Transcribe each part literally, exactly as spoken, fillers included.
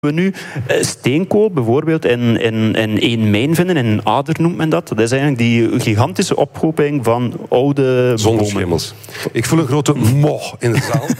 we nu steenkool bijvoorbeeld in, in, in één mijn vinden, in een ader noemt men dat. Dat is eigenlijk die gigantische ophoping van oude zonneschimmels. Ik voel een grote moch in de zaal.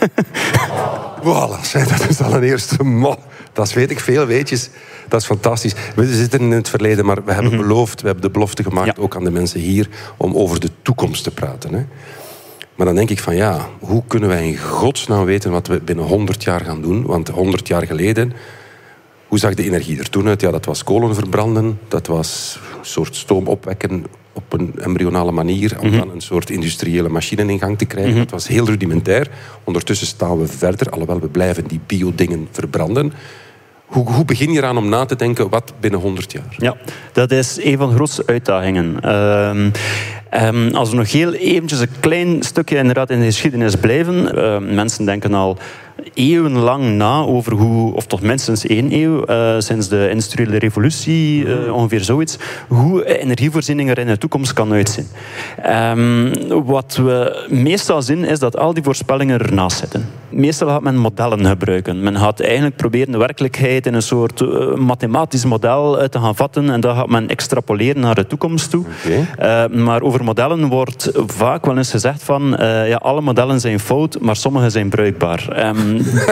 Voilà, dat is al een eerste moch. Dat weet ik, veel weetjes. Dat is fantastisch. We zitten in het verleden, maar we hebben mm-hmm. beloofd, we hebben de belofte gemaakt, ja. ook aan de mensen hier, om over de toekomst te praten. Hè. Maar dan denk ik van ja, hoe kunnen wij in godsnaam weten wat we binnen honderd jaar gaan doen? Want honderd jaar geleden, hoe zag de energie er toen uit? Ja, dat was kolen verbranden, dat was een soort stoom opwekken op een embryonale manier, om mm-hmm. dan een soort industriële machine in gang te krijgen. Mm-hmm. Dat was heel rudimentair. Ondertussen staan we verder, alhoewel we blijven die biodingen verbranden. Hoe, hoe begin je eraan om na te denken wat binnen honderd jaar? Ja, dat is een van de grootste uitdagingen. Uh, um, als we nog heel eventjes een klein stukje inderdaad in de geschiedenis blijven. Uh, mensen denken al eeuwenlang na over hoe, of toch minstens één eeuw, uh, sinds de industriële revolutie, uh, ongeveer zoiets, hoe energievoorziening er in de toekomst kan uitzien. Um, wat we meestal zien, is dat al die voorspellingen ernaast zitten. Meestal gaat men modellen gebruiken. Men gaat eigenlijk proberen de werkelijkheid in een soort uh, mathematisch model uh, te gaan vatten en dat gaat men extrapoleren naar de toekomst toe. Okay. Uh, maar over modellen wordt vaak wel eens gezegd van uh, ja, alle modellen zijn fout, maar sommige zijn bruikbaar. Um,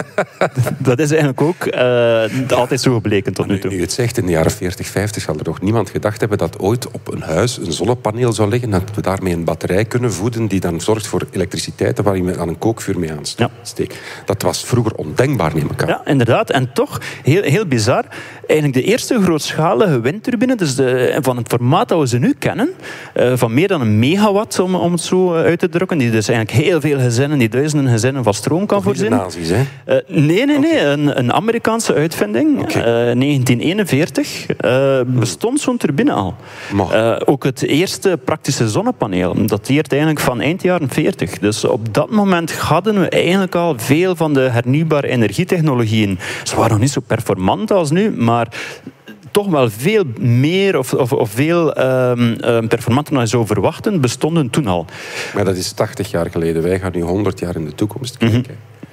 dat is eigenlijk ook uh, altijd zo gebleken tot nu toe. Nu je het zegt, in de jaren veertig, vijftig zal er nog niemand gedacht hebben dat ooit op een huis een zonnepaneel zou liggen, dat we daarmee een batterij kunnen voeden die dan zorgt voor elektriciteit waar je met aan een kookvuur mee aansteekt. Ja. Dat was vroeger ondenkbaar, neem ik aan. Ja, inderdaad. En toch, heel, heel bizar, eigenlijk de eerste grootschalige windturbine, dus de, van het formaat dat we ze nu kennen, uh, van meer dan een megawatt, om, om het zo uit te drukken, die dus eigenlijk heel veel gezinnen, die duizenden gezinnen van stroom kan voorzien. Nazi's, hè? Uh, nee, nee, nee. Okay. Een, een Amerikaanse uitvinding. Okay. Uh, negentien eenenveertig uh, bestond zo'n turbine al. Uh, ook het eerste praktische zonnepaneel dateert eigenlijk van eind jaren veertig. Dus op dat moment hadden we eigenlijk al veel van de hernieuwbare energietechnologieën. Ze waren nog niet zo performant als nu, maar toch wel veel meer of, of, of veel um, performanter dan je zou verwachten, bestonden toen al. Maar dat is tachtig jaar geleden. Wij gaan nu honderd jaar in de toekomst kijken. Mm-hmm.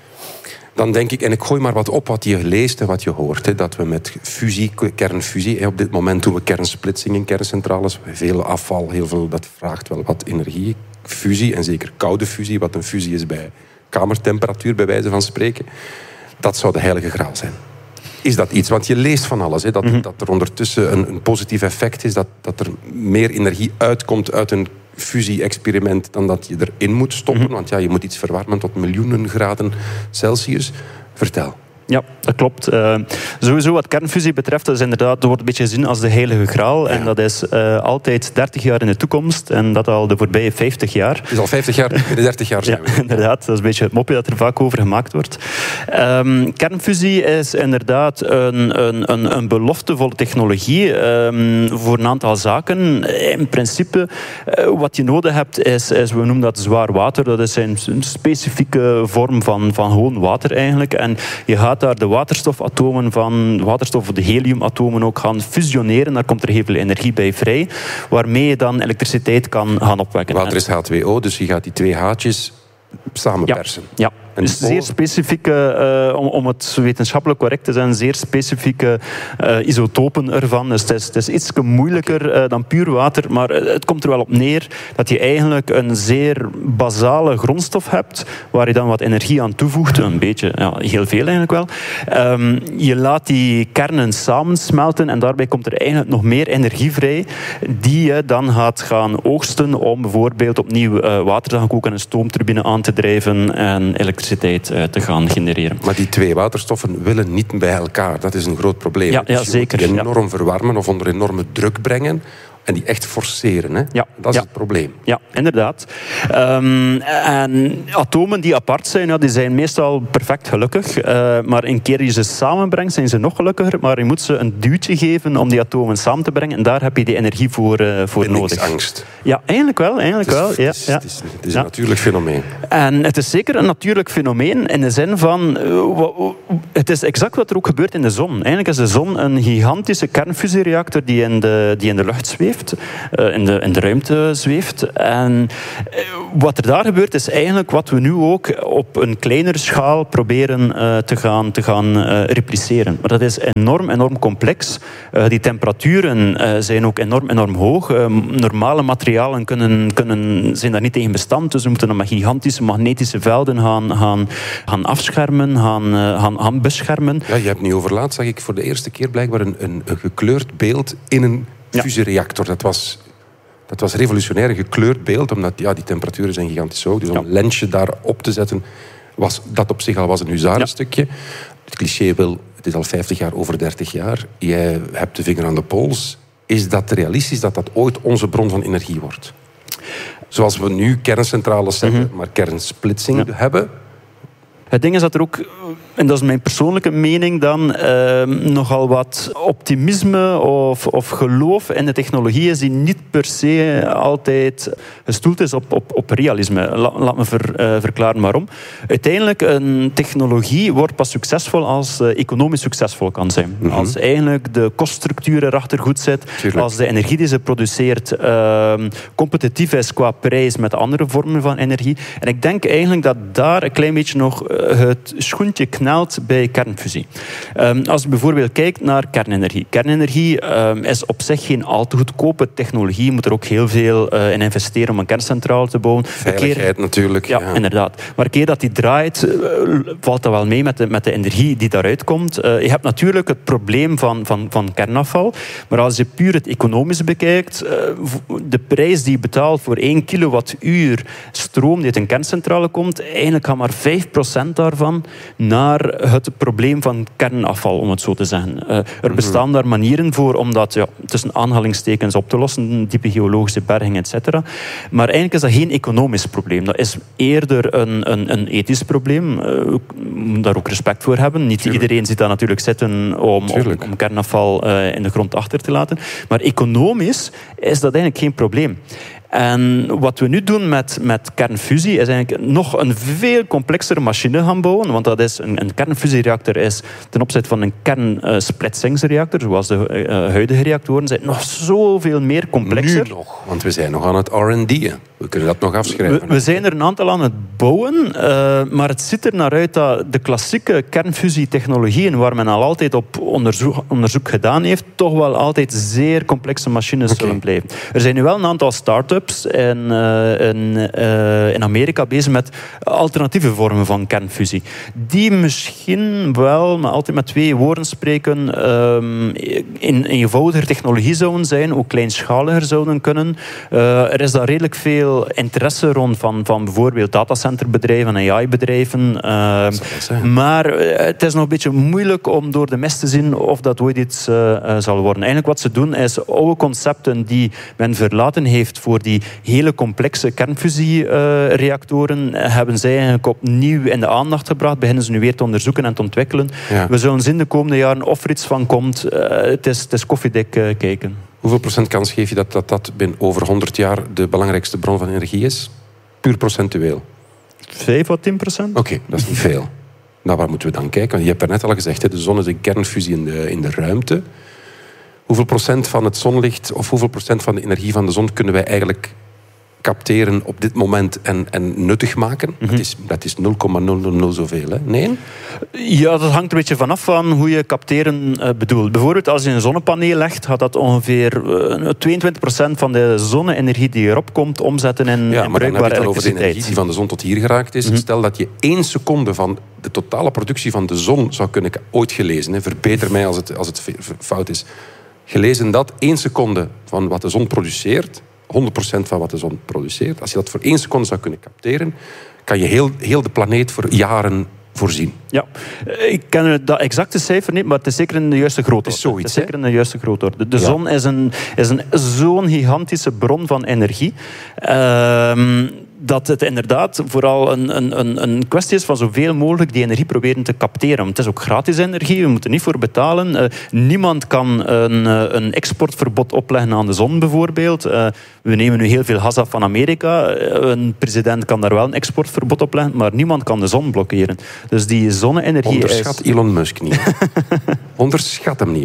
Dan denk ik, en ik gooi maar wat op wat je leest en wat je hoort, hè, dat we met fusie, kernfusie, hè, op dit moment doen we kernsplitsing in kerncentrales, veel afval, heel veel, dat vraagt wel wat energie. Fusie, en zeker koude fusie, wat een fusie is bij kamertemperatuur, bij wijze van spreken. Dat zou de heilige graal zijn. Is dat iets? Want je leest van alles. Hè, dat, mm-hmm. dat er ondertussen een, een positief effect is, dat, dat er meer energie uitkomt uit een fusie-experiment dan dat je erin moet stoppen. Mm-hmm. Want ja, je moet iets verwarmen tot miljoenen graden Celsius. Vertel. Ja, dat klopt. Uh, sowieso wat kernfusie betreft, dat is inderdaad, dat wordt een beetje gezien als de heilige graal. Ja. En dat is uh, altijd dertig jaar in de toekomst. En dat al de voorbije vijftig jaar. Het is al vijftig jaar, binnen dertig jaar zijn we. Ja, inderdaad. Dat is een beetje het mopje dat er vaak over gemaakt wordt. Um, kernfusie is inderdaad een, een, een, een beloftevolle technologie um, voor een aantal zaken. In principe, uh, wat je nodig hebt, is, is, we noemen dat zwaar water. Dat is een, een specifieke vorm van, van gewoon water eigenlijk. En je gaat daar de waterstofatomen van, waterstof of de heliumatomen ook gaan fusioneren. Daar komt er heel veel energie bij vrij, waarmee je dan elektriciteit kan gaan opwekken. Water is H twee O, dus je gaat die twee haatjes samenpersen. Ja, ja. Dus zeer specifieke, uh, om, om het wetenschappelijk correct te zijn, zeer specifieke uh, isotopen ervan. Dus het is, het is iets moeilijker uh, dan puur water, maar het komt er wel op neer dat je eigenlijk een zeer basale grondstof hebt, waar je dan wat energie aan toevoegt. Een beetje, ja, heel veel eigenlijk wel. Um, je laat die kernen samensmelten en daarbij komt er eigenlijk nog meer energie vrij, die je dan gaat gaan oogsten om bijvoorbeeld opnieuw uh, water te gaan koken en een stoomturbine aan te drijven en elektriciteit te gaan genereren. Maar die twee waterstoffen willen niet bij elkaar. Dat is een groot probleem. Ja, dus ja, je zeker. moet die enorm ja. verwarmen of onder enorme druk brengen en die echt forceren. Hè? Ja. Dat is ja. het probleem. Ja, inderdaad. Um, en atomen die apart zijn, ja, die zijn meestal perfect gelukkig. Uh, maar een keer je ze samenbrengt, zijn ze nog gelukkiger. Maar je moet ze een duwtje geven om die atomen samen te brengen. En daar heb je die energie voor, uh, voor nodig. Angst. Ja, eigenlijk wel. Eigenlijk het is, wel. Ja, het is, ja. het is, het is een ja. natuurlijk fenomeen. En het is zeker een natuurlijk fenomeen in de zin van... Uh, het is exact wat er ook gebeurt in de zon. Eigenlijk is de zon een gigantische kernfusiereactor die in de, die in de lucht zweeft. zweeft, uh, in, de, in de ruimte zweeft. En uh, wat er daar gebeurt is eigenlijk wat we nu ook op een kleinere schaal proberen uh, te gaan, te gaan uh, repliceren. Maar dat is enorm, enorm complex. Uh, die temperaturen uh, zijn ook enorm, enorm hoog. Uh, normale materialen kunnen, kunnen, zijn daar niet tegen bestand, dus we moeten dan met gigantische magnetische velden gaan, gaan, gaan afschermen, gaan, uh, gaan, gaan beschermen. Ja, je hebt niet overlaat, zag ik voor de eerste keer blijkbaar een, een, een gekleurd beeld in een fusiereactor. Dat was, dat was revolutionair, een gekleurd beeld, omdat ja, die temperaturen zijn gigantisch hoog. Dus om ja. een lensje daar op te zetten, was dat op zich al was een huzarenstukje. Ja. Het cliché wil, het is al vijftig jaar, over dertig jaar. Jij hebt de vinger aan de pols. Is dat realistisch dat dat ooit onze bron van energie wordt? Zoals we nu kerncentrales hebben, mm-hmm. maar kernsplitsing ja. hebben. Het ding is dat er ook, en dat is mijn persoonlijke mening dan, eh, nogal wat optimisme of, of geloof in de technologie is die niet per se altijd gestoeld is op, op, op realisme. La, laat me ver, uh, verklaren waarom. Uiteindelijk, een technologie wordt pas succesvol als uh, economisch succesvol kan zijn. Mm-hmm. Als eigenlijk de koststructuur erachter goed zit, Tuurlijk. Als de energie die ze produceert uh, competitief is qua prijs met andere vormen van energie. En ik denk eigenlijk dat daar een klein beetje nog het schoentje knelt bij kernfusie. Um, als je bijvoorbeeld kijkt naar kernenergie. Kernenergie um, is op zich geen al te goedkope technologie. Je moet er ook heel veel uh, in investeren om een kerncentrale te bouwen. Veiligheid keer, natuurlijk. Ja, ja, inderdaad. Maar een keer dat die draait, uh, valt dat wel mee met de, met de energie die daaruit komt. Uh, je hebt natuurlijk het probleem van, van, van kernafval. Maar als je puur het economisch bekijkt, uh, de prijs die je betaalt voor één kilowattuur stroom die uit een kerncentrale komt, eigenlijk gaat maar vijf procent daarvan naar het probleem van kernafval, om het zo te zeggen. Uh, er bestaan daar manieren voor om dat ja, tussen aanhalingstekens op te lossen, diepe geologische berging, et cetera. Maar eigenlijk is dat geen economisch probleem. Dat is eerder een, een, een ethisch probleem. Uh, we moeten daar ook respect voor hebben. Niet Tuurlijk. Iedereen ziet daar natuurlijk zitten om, om, om kernafval uh, in de grond achter te laten. Maar economisch is dat eigenlijk geen probleem. En wat we nu doen met, met kernfusie is eigenlijk nog een veel complexere machine gaan bouwen. Want dat is een, een kernfusiereactor is ten opzichte van een kernsplitsingsreactor, zoals de uh, huidige reactoren, zijn nog zoveel meer complexer. Nu nog, want we zijn nog aan het R en D'en. We kunnen dat nog afschrijven. We, we zijn er een aantal aan het bouwen, uh, maar het ziet er naar uit dat de klassieke kernfusietechnologieën, waar men al altijd op onderzoek, onderzoek gedaan heeft, toch wel altijd zeer complexe machines okay. zullen blijven. Er zijn nu wel een aantal start-ups in, uh, in, uh, in Amerika bezig met alternatieve vormen van kernfusie. Die misschien wel, maar altijd met twee woorden spreken, um, in eenvoudiger technologie zouden zijn, ook kleinschaliger zouden kunnen. Uh, er is daar redelijk veel interesse rond van, van bijvoorbeeld datacenterbedrijven en A I-bedrijven. Uh, maar het is nog een beetje moeilijk om door de mist te zien of dat ooit iets uh, zal worden. Eigenlijk wat ze doen is oude concepten die men verlaten heeft voor die hele complexe kernfusiereactoren, uh, hebben zij eigenlijk opnieuw in de aandacht gebracht. Beginnen ze nu weer te onderzoeken en te ontwikkelen. Ja. We zullen zien de komende jaren of er iets van komt. Uh, het, is, het is koffiedik uh, kijken. Hoeveel procent kans geef je dat dat, dat binnen over honderd jaar de belangrijkste bron van energie is? Puur procentueel. vijf à tien procent? Oké, okay, dat is niet veel. Nou, waar moeten we dan kijken? Je hebt er net al gezegd, de zon is een kernfusie in de, in de ruimte. Hoeveel procent van het zonlicht of hoeveel procent van de energie van de zon kunnen wij eigenlijk capteren op dit moment en, en nuttig maken? Mm-hmm. Dat is, dat is nul komma nul nul nul zoveel, hè? Nee? Ja, dat hangt een beetje vanaf van hoe je capteren uh, bedoelt. Bijvoorbeeld als je een zonnepaneel legt, gaat dat ongeveer uh, tweeëntwintig procent van de zonne-energie die erop komt omzetten in, ja, in maar bruikbare dan heb je het al over de elektriciteit. energie die van de zon tot hier geraakt is. Mm-hmm. Stel dat je één seconde van de totale productie van de zon zou kunnen... Ooit gelezen, hè? Verbeter mij als het, als het fout is. Gelezen dat één seconde van wat de zon produceert, honderd procent van wat de zon produceert, als je dat voor één seconde zou kunnen capteren, kan je heel, heel de planeet voor jaren voorzien. Ja, ik ken dat exacte cijfer niet, maar het is zeker in de juiste grootorde. Het is zoiets, het is zeker in de juiste grootorde. De, de ja. zon is, een, is een, zo'n gigantische bron van energie. Uh, dat het inderdaad vooral een, een, een kwestie is van zoveel mogelijk die energie proberen te capteren. Het is ook gratis energie, we moeten niet voor betalen. Uh, niemand kan een, een exportverbod opleggen aan de zon bijvoorbeeld. Uh, we nemen nu heel veel gas af van Amerika. Uh, een president kan daar wel een exportverbod opleggen, maar niemand kan de zon blokkeren. Dus die zonne-energie Onderschat is... Elon Musk niet. Onderschat hem niet, hè?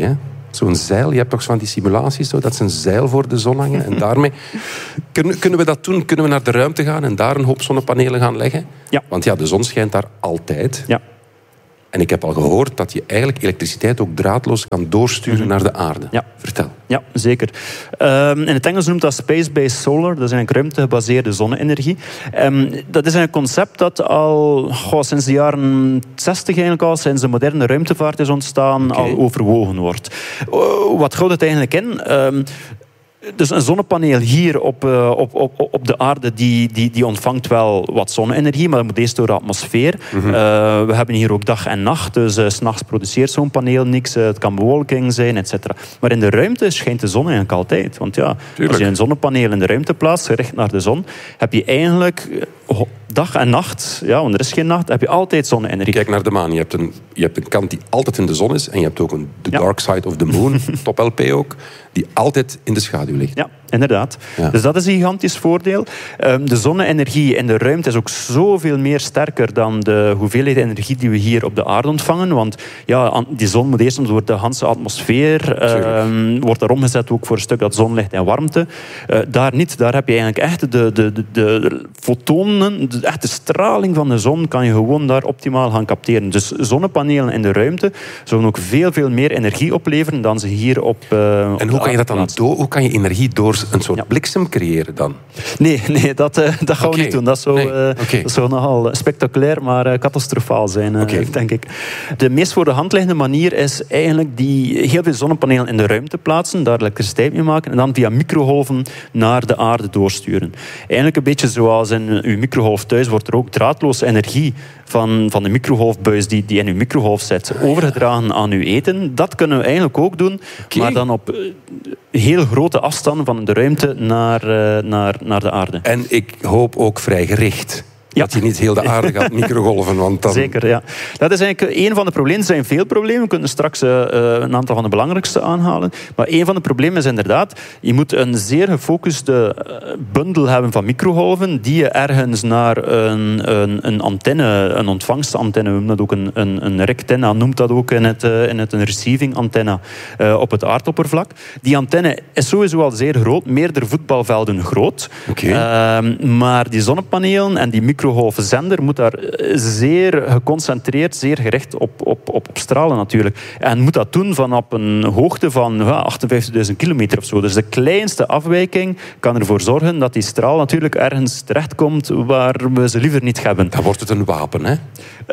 Zo'n zeil, je hebt toch van die simulaties, zo, dat ze een zeil voor de zon hangen. En daarmee... Kunnen, kunnen we dat doen? Kunnen we naar de ruimte gaan en daar een hoop zonnepanelen gaan leggen? Ja. Want ja, de zon schijnt daar altijd. Ja. En ik heb al gehoord dat je eigenlijk elektriciteit ook draadloos kan doorsturen mm-hmm. naar de aarde. Ja. Vertel. Ja, zeker. Um, in het Engels noemt dat space-based solar. Dat is eigenlijk ruimtegebaseerde zonne-energie. Um, dat is een concept dat al goh, sinds de jaren zestig eigenlijk al, sinds de moderne ruimtevaart is ontstaan, okay. al overwogen wordt. Uh, wat houdt het eigenlijk in? Um, Dus een zonnepaneel hier op, uh, op, op, op de aarde die, die, die ontvangt wel wat zonne-energie, maar dat moet eerst door de atmosfeer. Mm-hmm. Uh, we hebben hier ook dag en nacht, dus uh, 's nachts produceert zo'n paneel niks. Uh, het kan bewolking zijn, et cetera. Maar in de ruimte schijnt de zon eigenlijk altijd. Want ja, Tuurlijk. als je een zonnepaneel in de ruimte plaatst, gericht naar de zon, heb je eigenlijk uh, dag en nacht, ja, want er is geen nacht, heb je altijd zonne-energie. Kijk naar de maan. Je hebt, een, je hebt een kant die altijd in de zon is en je hebt ook een The ja. Dark Side of the Moon, top L P ook, die altijd in de schaduw ligt. Ja, inderdaad. Ja. Dus dat is een gigantisch voordeel. Um, de zonne-energie in de ruimte is ook zoveel meer sterker dan de hoeveelheid energie die we hier op de aarde ontvangen. Want ja, die zon moet eerst door de hele atmosfeer, um, wordt daar omgezet ook voor een stuk dat zonlicht en warmte. Uh, daar niet. Daar heb je eigenlijk echt de, de, de, de fotonen, de echte straling van de zon kan je gewoon daar optimaal gaan capteren. Dus zonnepanelen in de ruimte zullen ook veel, veel meer energie opleveren dan ze hier op, uh, op En hoe kan je dat dan do- hoe kan je energie door een soort ja. bliksem creëren dan? Nee, nee dat, uh, dat gaan okay. we niet doen. Dat zou, nee. uh, okay. dat zou nogal spectaculair, maar uh, catastrofaal zijn, uh, okay. denk ik. De meest voor de hand liggende manier is eigenlijk die heel veel zonnepanelen in de ruimte plaatsen, daar elektriciteit mee maken en dan via microgolven naar de aarde doorsturen. Eigenlijk een beetje zoals in uw microgolf thuis wordt er ook draadloos energie van, van de microgolfbuis die, die in uw microgolf zit overgedragen aan uw eten. Dat kunnen we eigenlijk ook doen, okay. maar dan op uh, heel grote afstanden van de ruimte naar, uh, naar, naar de aarde. En ik hoop ook vrij gericht. Ja. Dat je niet heel de aarde gaat microgolven. Want dan... Zeker, ja. Dat is eigenlijk een van de problemen. Er zijn veel problemen. We kunnen straks uh, een aantal van de belangrijkste aanhalen. Maar een van de problemen is inderdaad, je moet een zeer gefocuste bundel hebben van microgolven die je ergens naar een, een, een antenne, een ontvangstantenne, we noemen dat ook een, een, een rectenna, noemt dat ook in het, in het een receiving antenna uh, op het aardoppervlak. Die antenne is sowieso al zeer groot, meerdere voetbalvelden groot. Okay. Uh, maar die zonnepanelen en die microgolfzender moet daar zeer geconcentreerd, zeer gericht op, op, op, op stralen natuurlijk. En moet dat doen van op een hoogte van ja, achtenvijftigduizend kilometer of zo. Dus de kleinste afwijking kan ervoor zorgen dat die straal natuurlijk ergens terechtkomt waar we ze liever niet hebben. Dan wordt het een wapen, hè?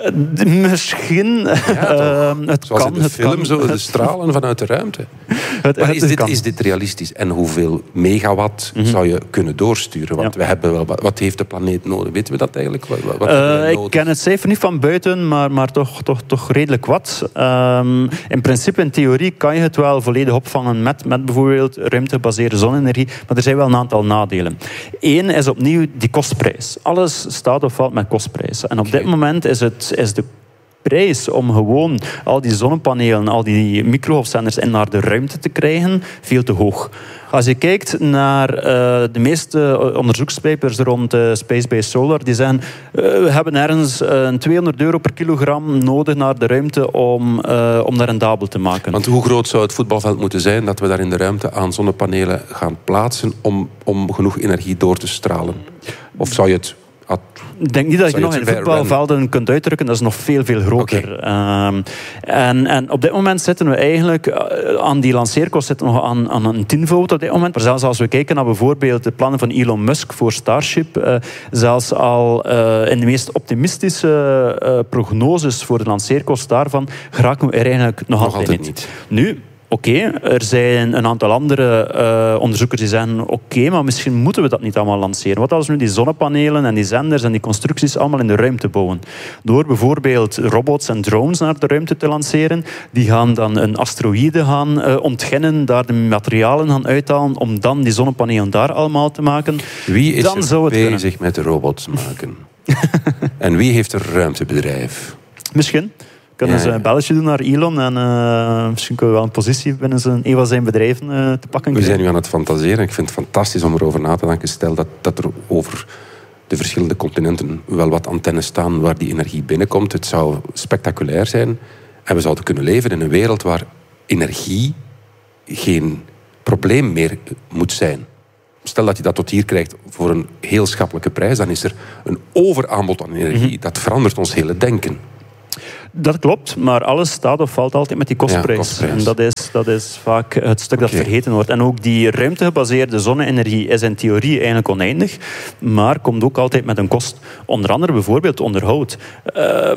Uh, misschien. Ja, uh, het Zoals kan. in de het film, kan. zo, de stralen vanuit de ruimte. Het, maar het, is, het dit, is dit realistisch? En hoeveel megawatt mm-hmm. zou je kunnen doorsturen? Want ja. we hebben wel, wat, wat heeft de planeet nodig? Weten we dat eigenlijk? Wat, wat uh, ik ken het cijfer niet van buiten, maar, maar toch, toch, toch redelijk wat. Um, in principe, in theorie, kan je het wel volledig opvangen met, met bijvoorbeeld ruimtegebaseerde zonne-energie. Maar er zijn wel een aantal nadelen. Eén is opnieuw die kostprijs. Alles staat of valt met kostprijs. En op okay. dit moment is, het, is de prijs om gewoon al die zonnepanelen, al die microgolfzenders in naar de ruimte te krijgen, veel te hoog. Als je kijkt naar uh, de meeste onderzoekspapers rond uh, space-based solar, die zeggen uh, we hebben ergens uh, tweehonderd euro per kilogram nodig naar de ruimte om, uh, om daar rendabel te maken. Want hoe groot zou het voetbalveld moeten zijn dat we daar in de ruimte aan zonnepanelen gaan plaatsen om, om genoeg energie door te stralen? Of zou je het... Ik denk niet dat je nog in voetbalvelden kunt uitdrukken. Dat is nog veel, veel groter. Okay. Um, en, en op dit moment zitten we eigenlijk aan die lanceerkost zitten nog aan, aan een tienvoud op dit moment. Maar zelfs als we kijken naar bijvoorbeeld de plannen van Elon Musk voor Starship, uh, zelfs al uh, in de meest optimistische uh, prognoses voor de lanceerkost daarvan, geraken we er eigenlijk nog, nog altijd, altijd niet. Nu, Oké, okay, er zijn een aantal andere uh, onderzoekers die zeggen oké, okay, maar misschien moeten we dat niet allemaal lanceren. Wat als we nu die zonnepanelen en die zenders en die constructies allemaal in de ruimte bouwen? Door bijvoorbeeld robots en drones naar de ruimte te lanceren, die gaan dan een asteroïde gaan uh, ontginnen, daar de materialen gaan uithalen, om dan die zonnepanelen daar allemaal te maken. Wie is dan er zou het bezig kunnen. met robots maken? En wie heeft een ruimtebedrijf? Misschien. Kunnen ze een belletje doen naar Elon en uh, misschien kunnen we wel een positie binnen zijn, een van zijn bedrijven uh, te pakken. We zijn nu aan het fantaseren. Ik vind het fantastisch om erover na te denken. Stel dat, dat er over de verschillende continenten wel wat antennes staan waar die energie binnenkomt. Het zou spectaculair zijn. En we zouden kunnen leven in een wereld waar energie geen probleem meer moet zijn. Stel dat je dat tot hier krijgt voor een heel schappelijke prijs, dan is er een overaanbod aan energie. Mm-hmm. Dat verandert ons hele denken. Dat klopt, maar alles staat of valt altijd met die kostprijs. Ja, kostprijs. En dat is, dat is vaak het stuk okay. dat vergeten wordt. En ook die ruimtegebaseerde zonne-energie is in theorie eigenlijk oneindig, maar komt ook altijd met een kost. Onder andere bijvoorbeeld onderhoud. Uh,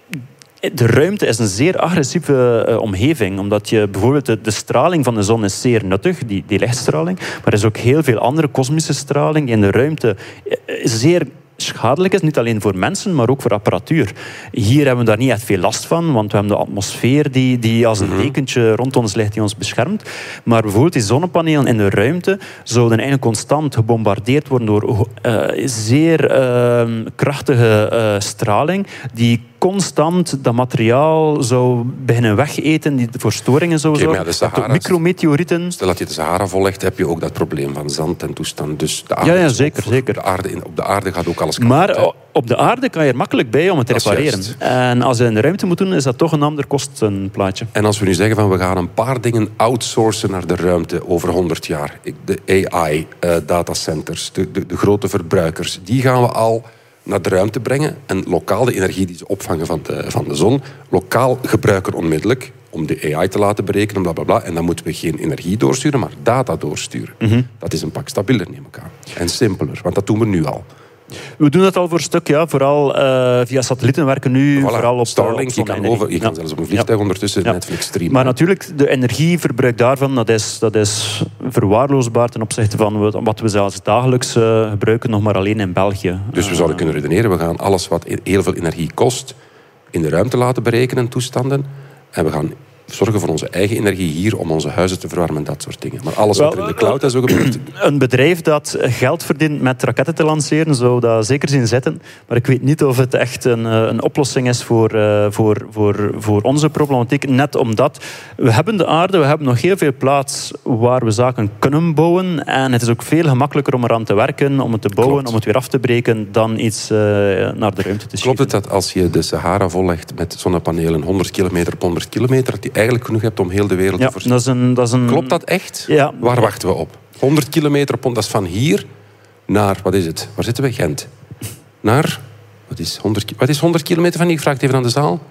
De ruimte is een zeer agressieve uh, omgeving, omdat je bijvoorbeeld de, de straling van de zon is zeer nuttig, die, die lichtstraling, maar er is ook heel veel andere kosmische straling die in de ruimte zeer schadelijk is, niet alleen voor mensen, maar ook voor apparatuur. Hier hebben we daar niet echt veel last van, want we hebben de atmosfeer die, die als een dekentje rond ons ligt die ons beschermt. Maar bijvoorbeeld die zonnepanelen in de ruimte zouden eigenlijk constant gebombardeerd worden door uh, zeer uh, krachtige uh, straling die constant dat materiaal zou beginnen wegeten, die voor storingen zou okay, zorgen. Ja, Sahara, micrometeorieten. Stel dat je de Sahara vollegt, heb je ook dat probleem van zand en toestand. Dus de aarde ja, ja, zeker, op, zeker. De aarde, op de aarde gaat ook alles kapot. Maar op de aarde kan je er makkelijk bij om het te repareren. En als je in de ruimte moet doen, is dat toch een ander kostenplaatje. En als we nu zeggen van we gaan een paar dingen outsourcen naar de ruimte over honderd jaar. De A I, uh, datacenters, de, de, de grote verbruikers, die gaan we al naar de ruimte brengen en lokaal de energie die ze opvangen van de, van de zon, lokaal gebruiken onmiddellijk om de A I te laten berekenen, bla, bla, bla. En dan moeten we geen energie doorsturen, maar data doorsturen. Mm-hmm. Dat is een pak stabieler, neem ik aan. En simpeler, want dat doen we nu al. We doen dat al voor een stuk, ja. Vooral uh, via satellieten werken nu. Voilà, vooral op Starlink, op je kan, over, je kan ja. zelfs op een vliegtuig ja. ondertussen ja. Netflix streamen. Maar natuurlijk, de energieverbruik daarvan, dat is, dat is verwaarloosbaar ten opzichte van wat we zelfs dagelijks uh, gebruiken, nog maar alleen in België. Dus we zouden kunnen redeneren, we gaan alles wat heel veel energie kost in de ruimte laten berekenen, toestanden. En we gaan zorgen voor onze eigen energie hier om onze huizen te verwarmen en dat soort dingen. Maar alles wat er in de cloud is ook gebeurt. Een bedrijf dat geld verdient met raketten te lanceren zou dat zeker zien zitten. Maar ik weet niet of het echt een, een oplossing is voor, uh, voor, voor, voor onze problematiek. Net omdat we hebben de aarde, we hebben nog heel veel plaats waar we zaken kunnen bouwen. En het is ook veel gemakkelijker om eraan te werken, om het te bouwen, Klopt. om het weer af te breken, dan iets uh, naar de ruimte te schieten. Klopt het dat als je de Sahara vollegt met zonnepanelen honderd kilometer op honderd kilometer, dat die eigenlijk genoeg hebt om heel de wereld ja, te voorzien? Dat is een, dat is een... Klopt dat echt? Ja. Waar wachten we op? honderd kilometer op, dat is van hier naar, wat is het? Waar zitten we? Gent. Naar, wat is honderd, wat is honderd kilometer van hier? Ik vraag het even aan de zaal.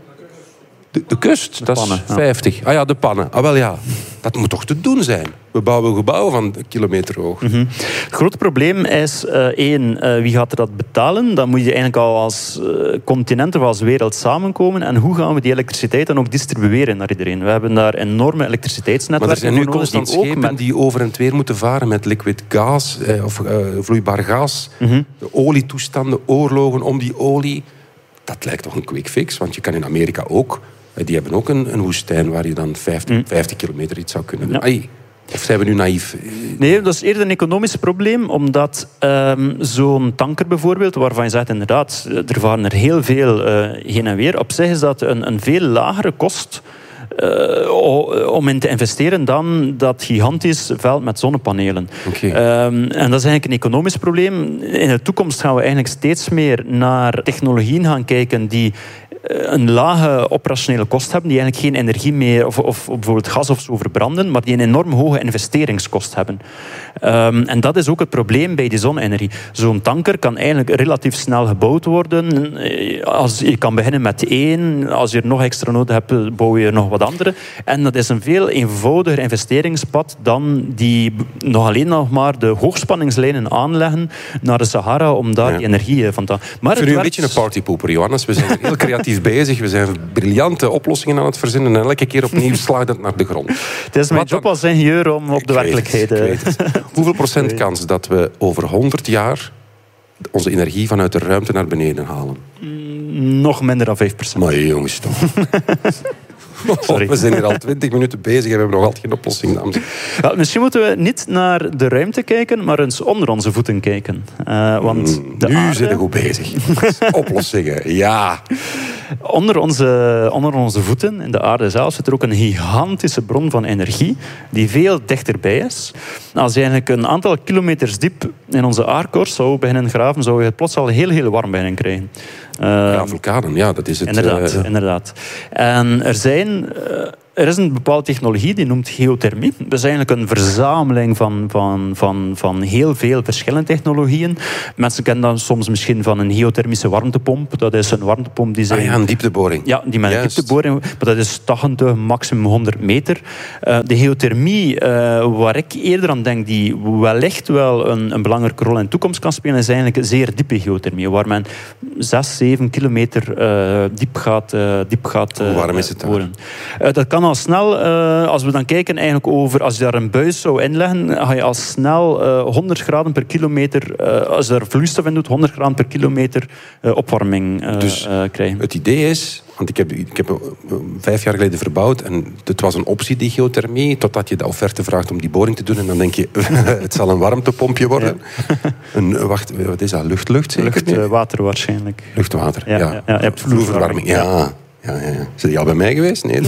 De, de kust, de dat pannen, is vijftig. Ja. Ah ja, de pannen. Ah wel ja, dat moet toch te doen zijn? We bouwen gebouwen van een kilometer hoog. Mm-hmm. Het grote probleem is, uh, één, uh, wie gaat er dat betalen? Dan moet je eigenlijk al als uh, continent of als wereld samenkomen. En hoe gaan we die elektriciteit dan ook distribueren naar iedereen? We hebben daar enorme elektriciteitsnetwerken. Maar er zijn nu constant die schepen met... die over en weer moeten varen met liquid gas, eh, of uh, vloeibaar gas. Mm-hmm. De olietoestanden, oorlogen om die olie. Dat lijkt toch een quick fix, want je kan in Amerika ook... Die hebben ook een, een woestijn waar je dan vijftig, mm. vijftig kilometer iets zou kunnen doen. Ja. Ai, of zijn we nu naïef? Nee, dat is eerder een economisch probleem. Omdat um, zo'n tanker bijvoorbeeld, waarvan je zegt inderdaad, er varen er heel veel uh, heen en weer. Op zich is dat een, een veel lagere kost uh, om in te investeren dan dat gigantisch veld met zonnepanelen. Okay. Um, en dat is eigenlijk een economisch probleem. In de toekomst gaan we eigenlijk steeds meer naar technologieën gaan kijken die een lage operationele kost hebben, die eigenlijk geen energie meer, of, of bijvoorbeeld gas of zo verbranden, maar die een enorm hoge investeringskost hebben. Um, en dat is ook het probleem bij die zonne-energie. Zo'n tanker kan eigenlijk relatief snel gebouwd worden. Als, je kan beginnen met één, als je er nog extra nodig hebt, bouw je nog wat andere. En dat is een veel eenvoudiger investeringspad dan die nog alleen nog maar de hoogspanningslijnen aanleggen naar de Sahara om daar ja. die energie van te... Maar ik vind u een beetje een partypooper, Johannes. We zijn heel creatief bezig. We zijn briljante oplossingen aan het verzinnen en elke keer opnieuw slaat het naar de grond. Het is mijn Wat job dan? als ingenieur om op de ik werkelijkheid... Weet het, weet het. Hoeveel procent kans dat we over honderd jaar onze energie vanuit de ruimte naar beneden halen? Mm, nog minder dan vijf procent. Maar jongens toch. Sorry. We zijn hier al twintig minuten bezig en we hebben nog altijd geen oplossing. Ja, misschien moeten we niet naar de ruimte kijken, maar eens onder onze voeten kijken. Uh, want mm, de nu aarde... zijn we goed bezig. Oplossingen, ja. Onder onze, onder onze voeten, in de aarde zelf, zit er ook een gigantische bron van energie die veel dichterbij is. Als je eigenlijk een aantal kilometers diep in onze aardkorst zou beginnen graven, zou je het plots al heel, heel warm beginnen krijgen. Uh, ja, vulkanen, ja, dat is het. Inderdaad, uh, inderdaad. En er zijn... Uh, er is een bepaalde technologie die noemt geothermie. Dat is eigenlijk een verzameling van, van, van, van heel veel verschillende technologieën. Mensen kennen dat soms misschien van een geothermische warmtepomp. Dat is een warmtepomp die zijn... Ah ja, een diepteboring. Ja, die met een diepteboring. Maar dat is tachtig, maximum honderd meter. Uh, de geothermie, uh, waar ik eerder aan denk, die wellicht wel een, een belangrijke rol in de toekomst kan spelen, is eigenlijk een zeer diepe geothermie, waar men zes, zeven kilometer uh, diep gaat, uh, diep gaat uh, Hoe warm is het daar? boren. Uh, dat kan al snel, uh, als we dan kijken eigenlijk over, als je daar een buis zou inleggen, ga je al snel uh, honderd graden per kilometer, uh, als je daar vloeistof in doet, honderd graden per kilometer uh, opwarming uh, dus uh, krijgen. Het idee is, want ik heb, ik heb vijf jaar geleden verbouwd en het was een optie, die geothermie, totdat je de offerte vraagt om die boring te doen en dan denk je, het zal een warmtepompje worden. Ja. Een, wacht, wat is dat? Lucht-lucht? Lucht, uh, water waarschijnlijk. Lucht-water, ja. ja. ja. ja je hebt vloerverwarming, ja. ja. Ja, ja, ja. Zijn die al bij mij geweest? Nee.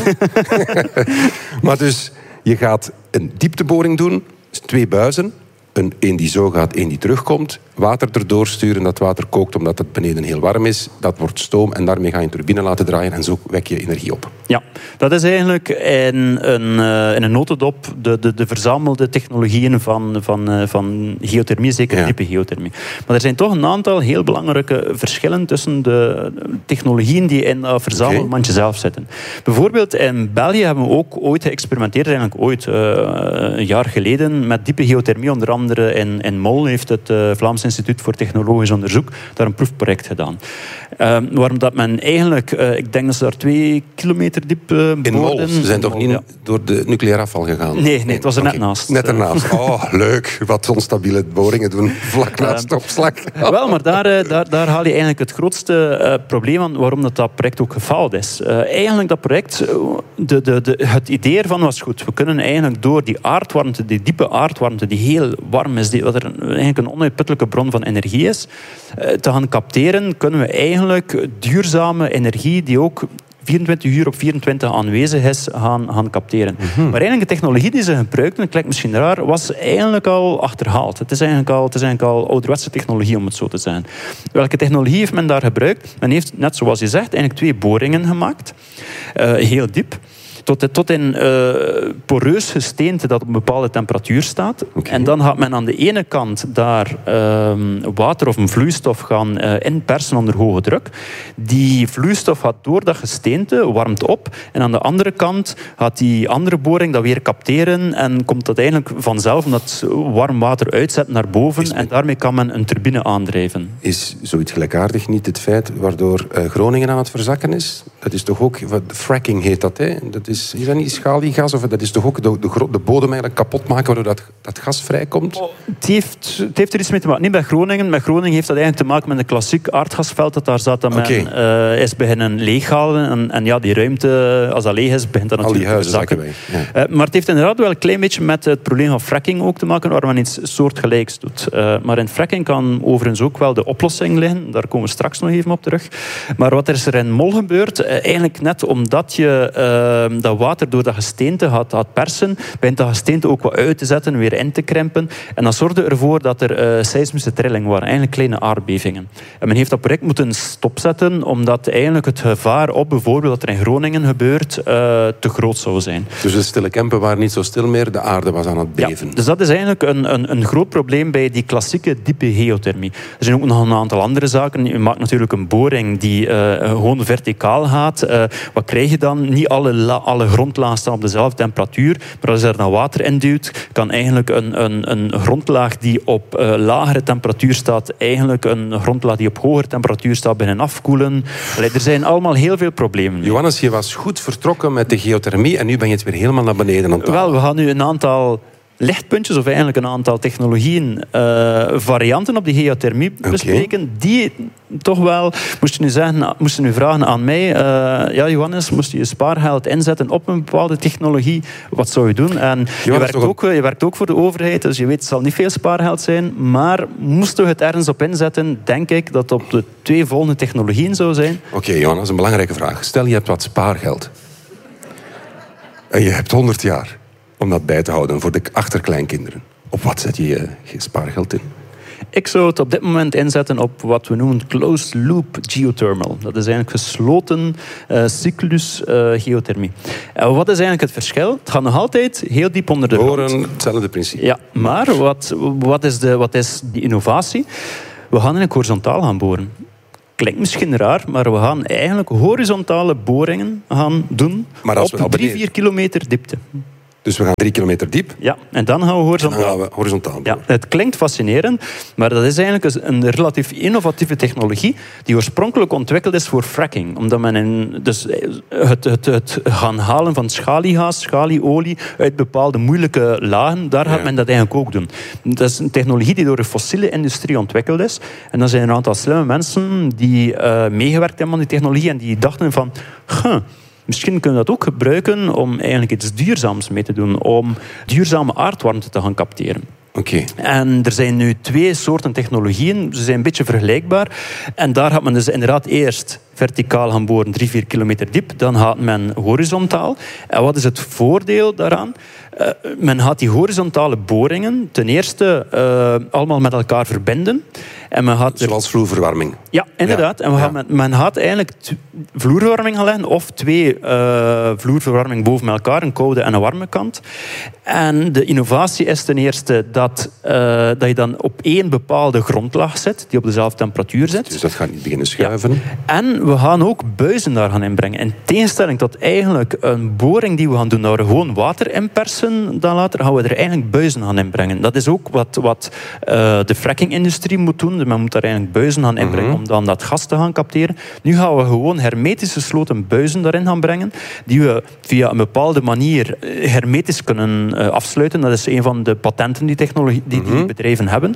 Maar dus, je gaat een diepteboring doen, dus twee buizen. Een, een die zo gaat, één die terugkomt. Water erdoor sturen, dat water kookt omdat het beneden heel warm is. Dat wordt stoom en daarmee ga je een turbine laten draaien en zo wek je energie op. Ja, dat is eigenlijk in een, uh, in een notendop de, de, de verzamelde technologieën van, van, uh, van geothermie, zeker ja. diepe geothermie. Maar er zijn toch een aantal heel belangrijke verschillen tussen de technologieën die in dat verzamelmandje okay. zelf zitten. Bijvoorbeeld in België hebben we ook ooit geëxperimenteerd, eigenlijk ooit uh, een jaar geleden, met diepe geothermie. Onder andere in, in Mol heeft het uh, Vlaams Instituut voor Technologisch Onderzoek daar een proefproject gedaan. Uh, waarom dat men eigenlijk, uh, ik denk dat ze daar twee kilometer diep uh, in Mol. Ze zijn toch niet ja. door de nucleair afval gegaan? Nee, nee, het was er okay. net naast. Net ernaast. Oh, leuk. Wat onstabiele boringen doen vlak naast de opslag. Uh, wel, maar daar, uh, daar, daar haal je eigenlijk het grootste uh, probleem aan waarom dat, dat project ook gefaald is. Uh, eigenlijk dat project, de, de, de, het idee ervan was goed. We kunnen eigenlijk door die aardwarmte, die diepe aardwarmte, die heel warm is, die, wat er eigenlijk een onuitputtelijke bron van energie is, uh, te gaan capteren, kunnen we eigenlijk duurzame energie die ook vierentwintig uur op vierentwintig aanwezig is, gaan, gaan capteren. Mm-hmm. Maar eigenlijk de technologie die ze gebruikten, dat klinkt misschien raar, was eigenlijk al achterhaald. Het is eigenlijk al, het is eigenlijk al ouderwetse technologie, om het zo te zeggen. Welke technologie heeft men daar gebruikt? Men heeft, net zoals je zegt, eigenlijk twee boringen gemaakt. Uh, heel diep. Tot, tot in uh, poreus gesteente dat op een bepaalde temperatuur staat. Okay. En dan gaat men aan de ene kant daar uh, water of een vloeistof gaan uh, inpersen onder hoge druk. Die vloeistof gaat door dat gesteente, warmt op. En aan de andere kant gaat die andere boring dat weer capteren en komt dat eigenlijk vanzelf, omdat warm water uitzet, naar boven. Men... En daarmee kan men een turbine aandrijven. Is zoiets gelijkaardig niet het feit waardoor uh, Groningen aan het verzakken is? Dat is toch ook, wat, fracking heet dat, hè? Dat is, is dat niet schaliegas? Of dat is toch ook de, de, de bodem eigenlijk kapot maken waardoor dat, dat gas vrijkomt? Oh, het, heeft, het heeft er iets mee te maken. Niet bij Groningen. Met Groningen heeft dat eigenlijk te maken met een klassiek aardgasveld dat daar zat. Dat okay. men uh, is beginnen leeghalen. En, en ja, die ruimte, als dat leeg is, begint dat natuurlijk Al die huizen te zakken. Ja. Uh, maar het heeft inderdaad wel een klein beetje met het probleem van fracking ook te maken, waar men iets soortgelijks doet. Uh, maar in fracking kan overigens ook wel de oplossing liggen. Daar komen we straks nog even op terug. Maar wat er is er in Mol gebeurd, uh, eigenlijk net omdat je uh, dat water door dat gesteente gaat, gaat persen, begint dat gesteente ook wat uit te zetten, weer in te krimpen. En dat zorgde ervoor dat er uh, seismische trillingen waren, eigenlijk kleine aardbevingen. En men heeft dat project moeten stopzetten, omdat eigenlijk het gevaar op bijvoorbeeld dat er in Groningen gebeurt, uh, te groot zou zijn. Dus de stille Kempen waren niet zo stil meer, de aarde was aan het beven. Ja, dus dat is eigenlijk een, een, een groot probleem bij die klassieke diepe geothermie. Er zijn ook nog een aantal andere zaken. Je maakt natuurlijk een boring die uh, gewoon verticaal gaat. Uh, wat krijg je dan? Niet alle, la, alle grondlagen staan op dezelfde temperatuur, maar als je er dan water in duwt, kan eigenlijk een, een, een grondlaag die op uh, lagere temperatuur staat, eigenlijk een grondlaag die op hogere temperatuur staat, beginnen afkoelen. Allee, er zijn allemaal heel veel problemen. Johannes, je was goed vertrokken met de geothermie en nu ben je het weer helemaal naar beneden aan het halen. Wel, we gaan nu een aantal lichtpuntjes, of eigenlijk een aantal technologieën, uh, varianten op die geothermie okay. bespreken, die toch wel, moest je nu, zeggen, moest je nu vragen aan mij, uh, ja Johannes, moest je je spaargeld inzetten op een bepaalde technologie, wat zou je doen? En je werkt, ook, je werkt ook voor de overheid, dus je weet, het zal niet veel spaargeld zijn, maar moest je het ergens op inzetten, denk ik dat het op de twee volgende technologieën zou zijn. Oké, okay, Johannes, een belangrijke vraag. Stel, je hebt wat spaargeld. En je hebt honderd jaar om dat bij te houden voor de achterkleinkinderen. Op wat zet je je spaargeld in? Ik zou het op dit moment inzetten op wat we noemen closed loop geothermal. Dat is eigenlijk gesloten uh, cyclus uh, geothermie. En wat is eigenlijk het verschil? Het gaat nog altijd heel diep onder de grond. Horen hetzelfde principe. Ja, maar wat, wat, is de, wat is die innovatie? We gaan eigenlijk horizontaal gaan boren. Klinkt misschien raar, maar we gaan eigenlijk horizontale boringen gaan doen op drie, vier kilometer diepte. Dus we gaan drie kilometer diep. Ja, en dan gaan we horizontaal. En dan gaan we horizontaal. Ja, het klinkt fascinerend, maar dat is eigenlijk een relatief innovatieve technologie die oorspronkelijk ontwikkeld is voor fracking. Omdat men in, dus het, het, het gaan halen van schaliegas, schalieolie uit bepaalde moeilijke lagen, daar gaat ja. men dat eigenlijk ook doen. Dat is een technologie die door de fossiele industrie ontwikkeld is. En dan zijn er een aantal slimme mensen die uh, meegewerkt hebben aan die technologie en die dachten van... Huh, misschien kunnen we dat ook gebruiken om eigenlijk iets duurzaams mee te doen. Om duurzame aardwarmte te gaan capteren. Okay. En er zijn nu twee soorten technologieën. Ze zijn een beetje vergelijkbaar. En daar gaat men dus inderdaad eerst verticaal gaan boren, drie, vier kilometer diep. Dan gaat men horizontaal. En wat is het voordeel daaraan? Uh, men gaat die horizontale boringen ten eerste uh, allemaal met elkaar verbinden. En men gaat er... Zoals vloerverwarming. Ja, inderdaad. Ja. En we gaan, ja. men, men gaat eigenlijk t- vloerverwarming gaan leggen, of twee uh, vloerverwarming boven elkaar, een koude en een warme kant. En de innovatie is ten eerste dat, uh, dat je dan op één bepaalde grondlaag zit, die op dezelfde temperatuur zit. Dus dat gaat niet beginnen schuiven. Ja. En we gaan ook buizen daar gaan inbrengen. In tegenstelling tot eigenlijk een boring die we gaan doen, waar we gewoon water inpersen, dan later gaan we er eigenlijk buizen gaan inbrengen. Dat is ook wat, wat uh, de frackingindustrie moet doen. Men moet daar eigenlijk buizen gaan inbrengen mm-hmm. om dan dat gas te gaan capteren. Nu gaan we gewoon hermetisch gesloten buizen daarin gaan brengen, die we via een bepaalde manier hermetisch kunnen uh, afsluiten. Dat is een van de patenten die, technologie, die, mm-hmm. die bedrijven hebben.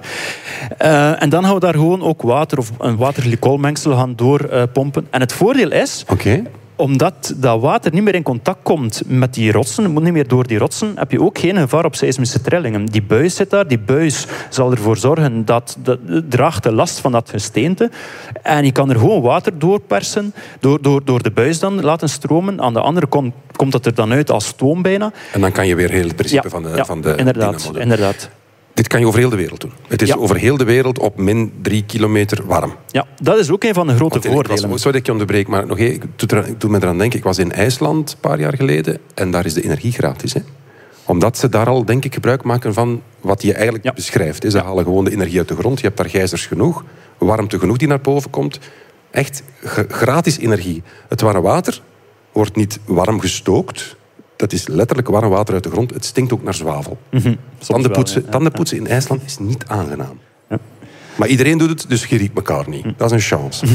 Uh, en dan gaan we daar gewoon ook water of een waterglycolmengsel gaan doorpompen. Uh, en het voordeel is... Okay. Omdat dat water niet meer in contact komt met die rotsen, het moet niet meer door die rotsen, heb je ook geen gevaar op seismische trillingen. Die buis zit daar, die buis zal ervoor zorgen dat, dat draagt de last van dat gesteente. En je kan er gewoon water doorpersen, door, door, door de buis dan laten stromen. Aan de andere kant komt dat er dan uit als stoom bijna. En dan kan je weer heel het principe ja, van de, ja, van de inderdaad, dynamo. inderdaad. Dit kan je over heel de wereld doen. Het is ja. over heel de wereld op min drie kilometer warm. Ja, dat is ook een van de grote Want voordelen. Was, sorry dat ik je onderbreek, maar nog even, ik doe, ik doe me eraan denken. Ik was in IJsland een paar jaar geleden en daar is de energie gratis. Hè? Omdat ze daar al, denk ik, gebruik maken van wat je eigenlijk ja. beschrijft. Hè? Ze halen gewoon de energie uit de grond. Je hebt daar gijzers genoeg, warmte genoeg die naar boven komt. Echt g- gratis energie. Het warme water wordt niet warm gestookt. Dat is letterlijk warm water uit de grond. Het stinkt ook naar zwavel. Mm-hmm. Tandenpoetsen, ja. tandenpoetsen in IJsland is niet aangenaam. Ja. Maar iedereen doet het, dus je riekt elkaar niet. Dat is een chance.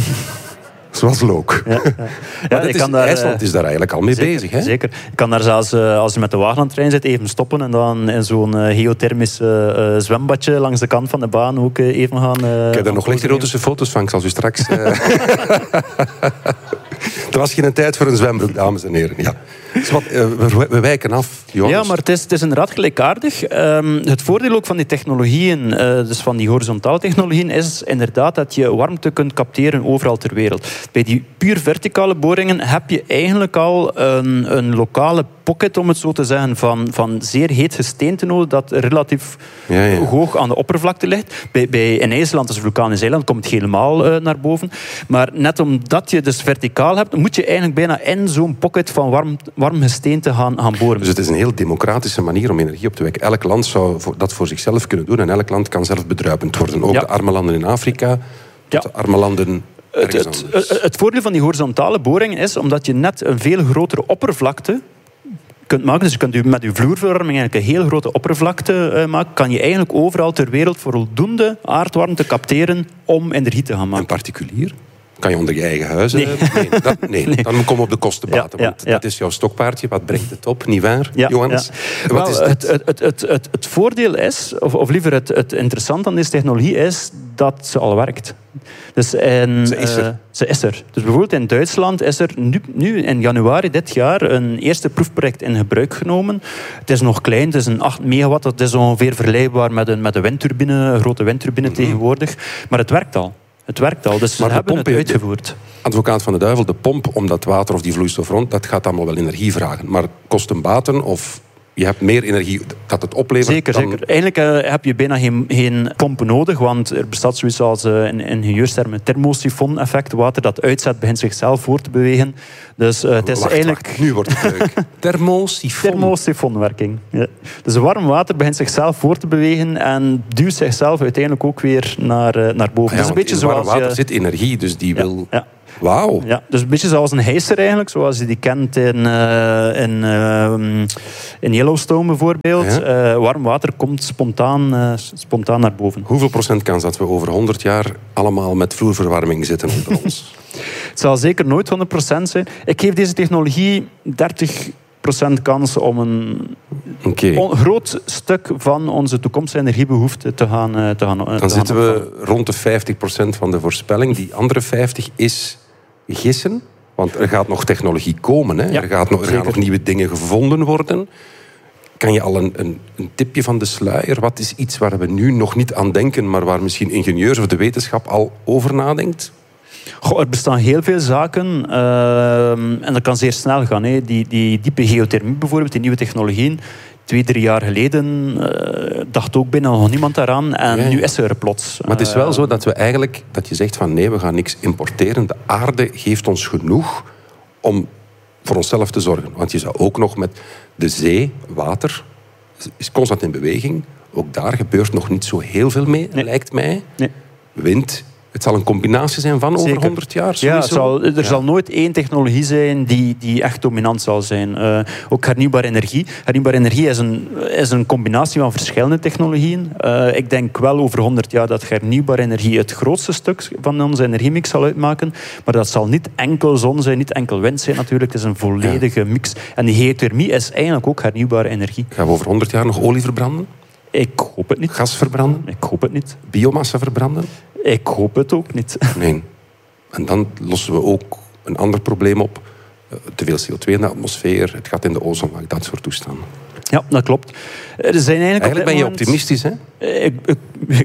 Zoals Look. Ja, ja. Ja, is, daar, IJsland is daar eigenlijk al mee zeker, bezig. Hè? Zeker. Je kan daar zelfs, als je met de wagen aan het trein zit, even stoppen en dan in zo'n geothermisch uh, zwembadje langs de kant van de baan ook even gaan... Uh, ik heb er nog licht-erotische foto's van. Ik zal u straks... Uh... Er was geen tijd voor een zwembroek, dames en heren. Ja. Dus wat, uh, we, we wijken af, Johannes. Ja, maar het is, het is inderdaad gelijkaardig. Um, het voordeel ook van die technologieën, uh, dus van die horizontale technologieën, is inderdaad dat je warmte kunt capteren overal ter wereld. Bij die puur verticale boringen heb je eigenlijk al een, een lokale pocket, om het zo te zeggen, van, van zeer heet gesteente nodig, dat relatief ja, ja. hoog aan de oppervlakte ligt. Bij, bij, in IJsland, dus vulkanisch eiland, komt het helemaal uh, naar boven. Maar net omdat je dus verticaal hebt, moet je eigenlijk bijna in zo'n pocket van warm, warm gesteente gaan, gaan boren. Dus het is een heel democratische manier om energie op te wekken. Elk land zou dat voor zichzelf kunnen doen en elk land kan zelf bedruipend worden. Ook ja. de arme landen in Afrika, ja. de arme landen... Het, het, het, het voordeel van die horizontale boringen is, omdat je net een veel grotere oppervlakte kunt maken, dus je kunt met je vloerverwarming eigenlijk een heel grote oppervlakte uh, maken, kan je eigenlijk overal ter wereld voldoende aardwarmte capteren om energie te gaan maken. En particulier? Kan je onder je eigen huis nee. Nee, dat, nee. nee, dan kom je op de kostenbaten. Ja, want ja, ja. dat is jouw stokpaardje. Wat brengt het op? Niet waar, ja, Johannes? Ja. Wat Wel, is het, het, het, het, het voordeel is, of, of liever het, het interessante aan deze technologie is dat ze al werkt. Dus in, ze is er. Uh, ze is er. Dus bijvoorbeeld in Duitsland is er nu, nu in januari dit jaar een eerste proefproject in gebruik genomen. Het is nog klein, het is een acht megawatt. Dat is ongeveer vergelijkbaar met een, met een windturbine, een grote windturbine mm-hmm. tegenwoordig. Maar het werkt al. Het werkt al, dus ze maar hebben het uitgevoerd. Advocaat van de duivel, de pomp om dat water of die vloeistof rond, dat gaat allemaal wel energie vragen. Maar kosten baten of je hebt meer energie dat het oplevert. Zeker, dan... zeker. Eigenlijk uh, heb je bijna geen, geen pompen nodig, want er bestaat zoiets als uh, in ingenieurstermen thermosifon-effect. Water dat uitzet begint zichzelf voor te bewegen. Dus uh, het is wacht, eigenlijk... wacht, nu wordt het leuk. Thermosifon. Thermosifonwerking. Ja. Dus warm water begint zichzelf voor te bewegen en duwt zichzelf uiteindelijk ook weer naar, uh, naar boven. Ah, ja, dus een beetje in zoals warm water je... zit energie, dus die ja, wil... Ja. Wauw. Ja, dus een beetje zoals een hijser eigenlijk, zoals je die kent in, uh, in, uh, in Yellowstone bijvoorbeeld. Ja. Uh, warm water komt spontaan, uh, spontaan naar boven. Hoeveel procent kans dat we over honderd jaar allemaal met vloerverwarming zitten onder ons? Het zal zeker nooit honderd procent zijn. Ik geef deze technologie dertig procent kans om een okay. on- groot stuk van onze toekomstige energiebehoefte te gaan uh, te gaan Dan te zitten gaan we rond de vijftig procent van de voorspelling. Die andere vijftig is gissen. Want er gaat nog technologie komen. Hè? Ja, er, gaat nog, er gaan nog nieuwe dingen gevonden worden. Kan je al een, een, een tipje van de sluier? Wat is iets waar we nu nog niet aan denken, maar waar misschien ingenieurs of de wetenschap al over nadenkt? Goh, er bestaan heel veel zaken uh, en dat kan zeer snel gaan. Hè. Die, die diepe geothermie bijvoorbeeld, die nieuwe technologieën. Twee, drie jaar geleden uh, dacht ook bijna nog niemand daaraan en ja, ja. nu is er plots. Maar het is wel zo dat we eigenlijk, dat je zegt van nee, we gaan niks importeren. De aarde geeft ons genoeg om voor onszelf te zorgen. Want je zou ook nog met de zee, water, is constant in beweging. Ook daar gebeurt nog niet zo heel veel mee, nee. lijkt mij. Nee. Wind. Het zal een combinatie zijn van over honderd jaar. Ja, het zal, er ja. zal nooit één technologie zijn die, die echt dominant zal zijn. Uh, ook hernieuwbare energie. Hernieuwbare energie is een, is een combinatie van verschillende technologieën. Uh, ik denk wel over honderd jaar dat hernieuwbare energie het grootste stuk van onze energiemix zal uitmaken. Maar dat zal niet enkel zon zijn, niet enkel wind zijn natuurlijk. Het is een volledige ja. mix. En die geothermie is eigenlijk ook hernieuwbare energie. Gaan we over honderd jaar nog olie verbranden? Ik hoop het niet. Gas verbranden? Ik hoop het niet. Biomassa verbranden? Ik hoop het ook niet. Nee. En dan lossen we ook een ander probleem op. Te veel C O twee in de atmosfeer, het gat in de ozonlaag, dat soort toestanden. Ja, dat klopt. Er zijn eigenlijk eigenlijk ben je moment... optimistisch, hè? Ik, ik, ik...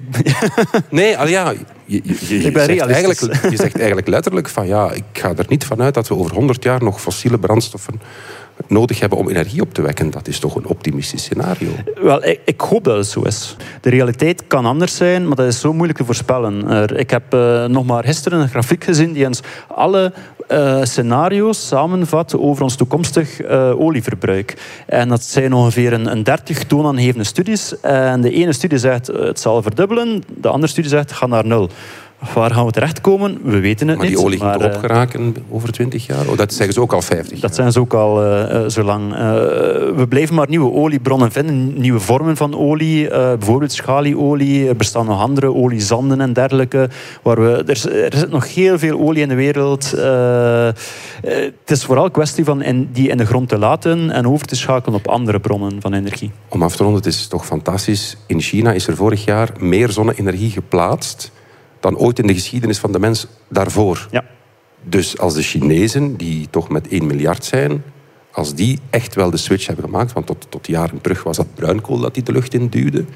Nee, al ja, je, je, je, je, ik ben zegt eigenlijk, realistisch. je zegt eigenlijk letterlijk van ja, ik ga er niet vanuit dat we over honderd jaar nog fossiele brandstoffen nodig hebben om energie op te wekken. Dat is toch een optimistisch scenario? Wel, ik, ik hoop dat het zo is. De realiteit kan anders zijn, maar dat is zo moeilijk te voorspellen. Er, ik heb uh, nog maar gisteren een grafiek gezien die ons alle uh, scenario's samenvat over ons toekomstig uh, olieverbruik. En dat zijn ongeveer een, een dertig toonaangevende studies. En de ene studie zegt uh, het zal verdubbelen, de andere studie zegt ga naar nul. Waar gaan we terechtkomen? We weten het maar niet. Die olie maar gaat erop geraken over twintig jaar? Oh, dat zeggen ze ook al vijftig jaar. Dat zijn ze ook al uh, zo lang. Uh, we blijven maar nieuwe oliebronnen vinden, nieuwe vormen van olie. Uh, bijvoorbeeld schalieolie. Er bestaan nog andere oliezanden en dergelijke. Waar we, er, er zit nog heel veel olie in de wereld. Uh, uh, het is vooral een kwestie van in, die in de grond te laten en over te schakelen op andere bronnen van energie. Om af te ronden, het is toch fantastisch. In China is er vorig jaar meer zonne-energie geplaatst dan ooit in de geschiedenis van de mens daarvoor. Ja. Dus als de Chinezen, die toch met één miljard zijn, als die echt wel de switch hebben gemaakt, want tot, tot jaren terug was dat bruinkool dat die de lucht in duwde,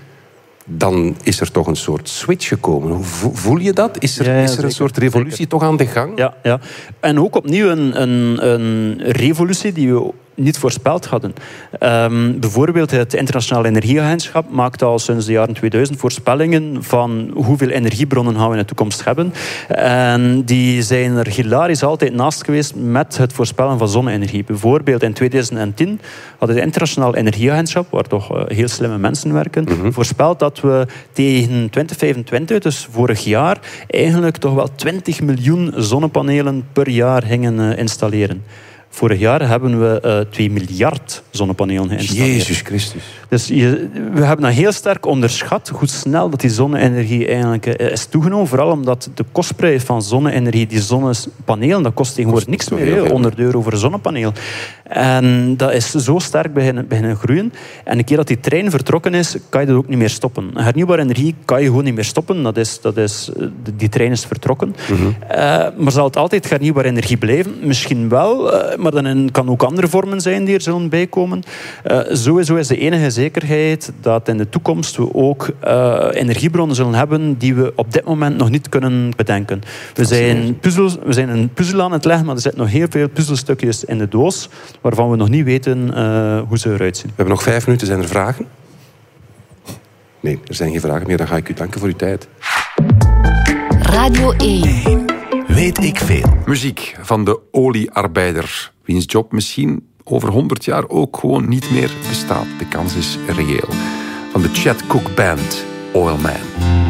dan is er toch een soort switch gekomen. Hoe voel je dat? Is er, ja, ja, is er een soort revolutie zeker. toch aan de gang? Ja, ja. En ook opnieuw een, een, een revolutie die we niet voorspeld hadden. Um, bijvoorbeeld het Internationale Energieagentschap maakt al sinds de jaren tweeduizend voorspellingen van hoeveel energiebronnen gaan we in de toekomst hebben. En die zijn er hilarisch altijd naast geweest met het voorspellen van zonne-energie. Bijvoorbeeld in tweeduizend tien had het Internationaal Energieagentschap, waar toch uh, heel slimme mensen werken, mm-hmm. voorspeld dat we tegen twintig vijfentwintig, dus vorig jaar, eigenlijk toch wel twintig miljoen zonnepanelen per jaar gingen uh, installeren. Vorig jaar hebben we uh, twee miljard zonnepanelen geïnstalleerd. Jezus Christus. Dus je, we hebben dat heel sterk onderschat, hoe snel dat die zonne-energie eigenlijk uh, is toegenomen. Vooral omdat de kostprijs van zonne-energie, die zonnepanelen, dat kost tegenwoordig niks meer. Heel honderd euro voor een zonnepaneel. En dat is zo sterk beginnen, beginnen groeien. En een keer dat die trein vertrokken is, kan je dat ook niet meer stoppen. Hernieuwbare energie kan je gewoon niet meer stoppen. Dat is, dat is, die trein is vertrokken. Mm-hmm. Uh, maar zal het altijd hernieuwbare energie blijven? Misschien wel. Uh, maar dan kan ook andere vormen zijn die er zullen bijkomen. Uh, sowieso is de enige zekerheid dat in de toekomst we ook uh, energiebronnen zullen hebben die we op dit moment nog niet kunnen bedenken. We zijn, puzzel, we zijn een puzzel aan het leggen, maar er zitten nog heel veel puzzelstukjes in de doos waarvan we nog niet weten uh, hoe ze eruit zien. We hebben nog vijf minuten. Zijn er vragen? Nee, er zijn geen vragen meer. Dan ga ik u danken voor uw tijd. Radio één. Weet ik veel. Muziek van de oliearbeider, wiens job misschien over honderd jaar ook gewoon niet meer bestaat. De kans is reëel. Van de Chet Cook Band, Oil Man.